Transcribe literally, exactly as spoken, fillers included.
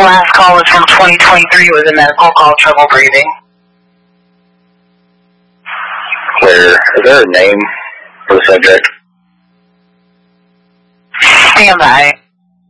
Last call was from twenty twenty-three. It was a medical call, trouble breathing. Where, is there a name for the subject? Stand by.